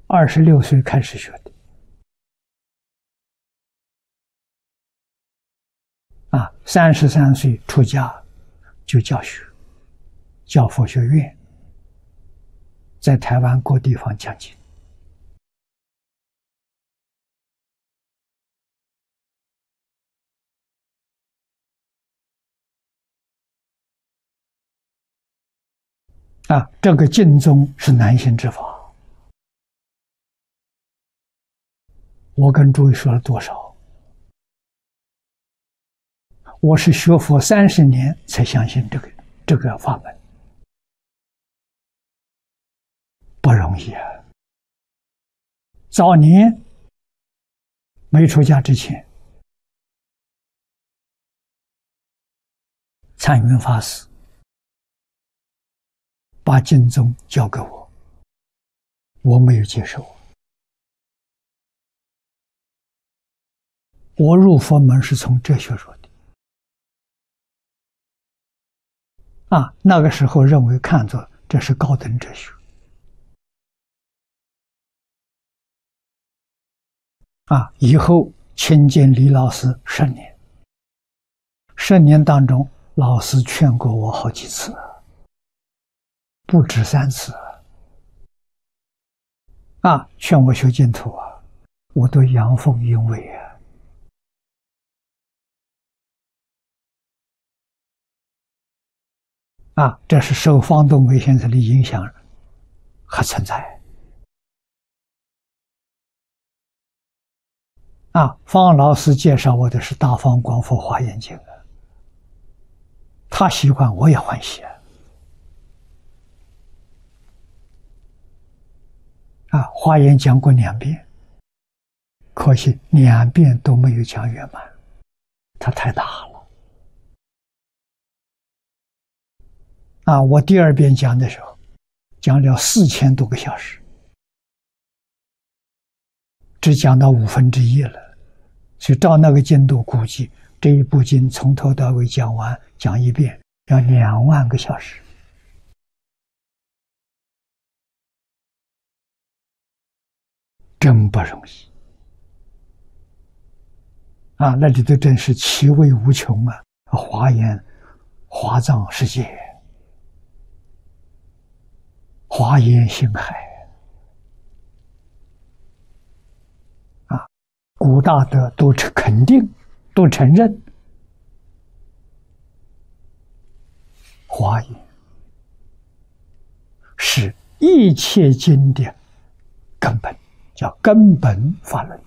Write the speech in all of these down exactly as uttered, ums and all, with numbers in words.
二十六岁开始学的。啊，三十三岁出家就教学，教佛学院，在台湾各地方讲经。啊，这个净宗是难行之法。我跟诸位说了多少？我是学佛三十年才相信这个这个法门，不容易啊！早年没出家之前，禅云法师把净宗交给我，我没有接受。我入佛门是从哲学入的。啊，那个时候认为看作这是高等哲学。啊，以后亲近李老师十年，十年当中，老师劝过我好几次，不止三次。啊，劝我学净土啊，我都阳奉阴违啊。啊，这是受方东梅先生的影响还存在。啊，方老师介绍我的是《大方广佛华严经》啊，他喜欢我也欢喜啊。啊，华严讲过两遍，可惜两遍都没有讲圆满，它太大了。啊，我第二遍讲的时候，讲了四千多个小时，只讲到五分之一了。所以照那个进度估计，这一部经从头到尾讲完，讲一遍要两万个小时。真不容易。啊，那里头真是其味无穷啊！华严、华藏世界。华严星海啊，古大德都肯定，都承认，华严是一切经的根本，叫根本法论。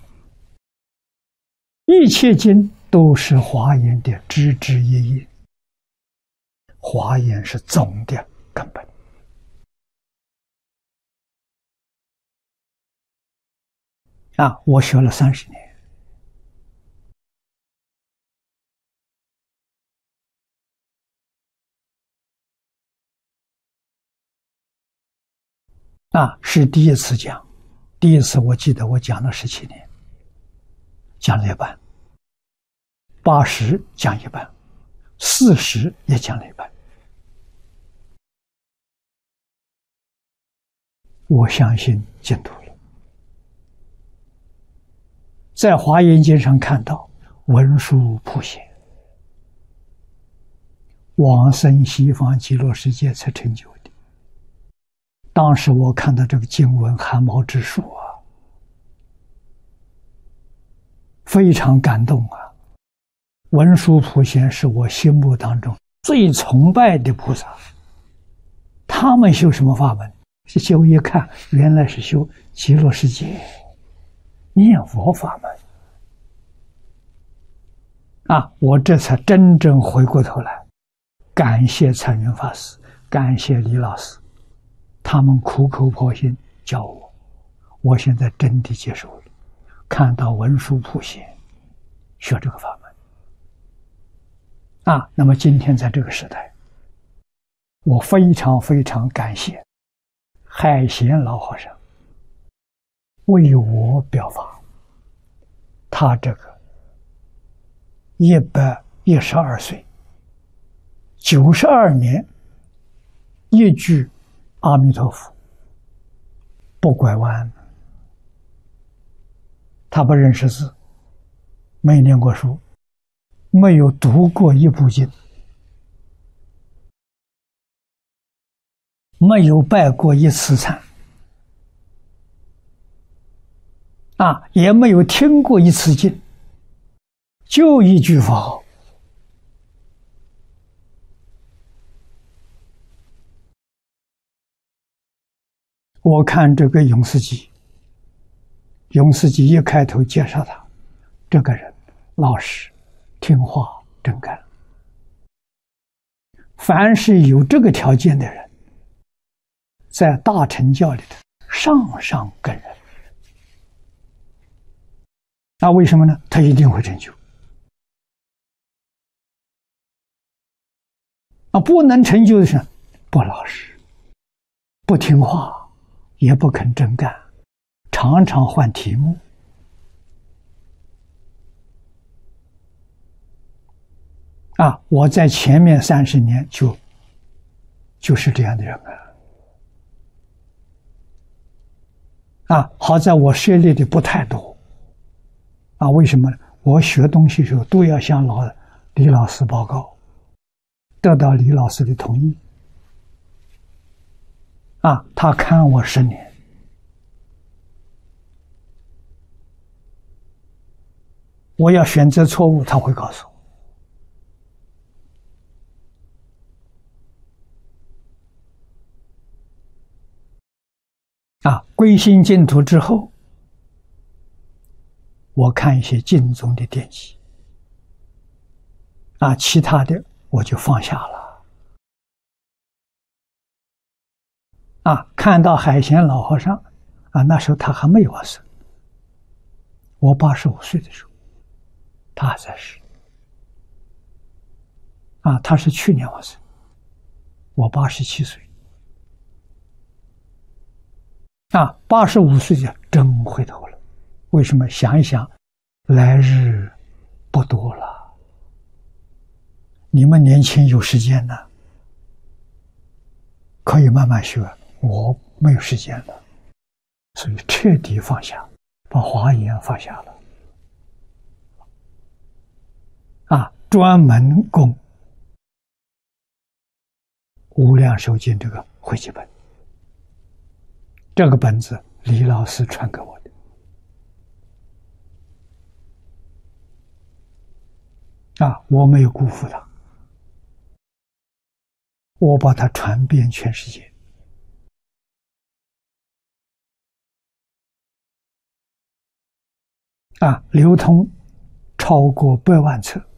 一切经都是华严的枝枝叶叶，华严是总的根本。啊，我学了三十年，啊，是第一次讲，第一次我记得我讲了十七年，讲了一半，八十讲一半，四十也讲了一半。我相信净土了。在华严经上看到文殊普贤往生西方极乐世界才成就的。当时我看到这个经文汗毛直竖啊，非常感动啊！文殊普贤是我心目当中最崇拜的菩萨。他们修什么法门？是修一看，原来是修极乐世界念佛法门啊！我这才真正回过头来，感谢禅云法师，感谢李老师，他们苦口婆心教我，我现在真的接受了，看到文殊普贤学这个法门啊！那么今天在这个时代，我非常非常感谢海贤老和尚为我表法。他这个一百一十二岁，九十二年，一句阿弥陀佛，不拐弯， 他不认识字，没念过书，没有读过一部经，没有拜过一次忏，啊，也没有听过一次经，就一句佛号。我看这个永世集，永世集一开头介绍他，这个人老实、听话、真干。凡是有这个条件的人，在大乘教里头上上根人。那为什么呢？他一定会成就。啊，不能成就的是不老实、不听话，也不肯真干，常常换题目。啊，我在前面三十年就就是这样的人啊。啊，好在我涉猎的不太多。啊，为什么呢？我学东西的时候都要向老李老师报告，得到李老师的同意。啊，他看我十年，我要选择错误，他会告诉我。啊，归心净土之后，我看一些经宗的典籍，啊，其他的我就放下了。啊，看到海贤老和尚，啊，那时候他还没有往生，我八十五岁的时候，他还在世。啊，他是去年往生，我八十七岁。啊，八十五岁就真回头了。为什么？想一想，来日不多了。你们年轻有时间呢，可以慢慢学。我没有时间了，所以彻底放下，把华严放下了。啊，专门供无量寿经这个汇集本。这个本子李老师传给我的。啊，我没有辜负他，我把它传遍全世界。啊，流通超过百万册。